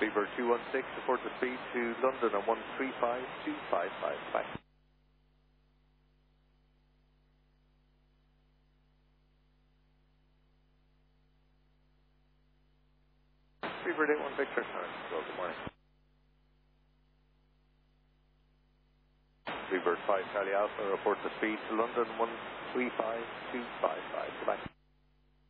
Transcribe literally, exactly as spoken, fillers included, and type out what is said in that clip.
Freebird two one six, report the speed to London on one three five two five five. Bye. Freebird eight one Victor, well, good morning. Freebird five Charlie Alpha, report the speed to London one three five two five five. Goodbye.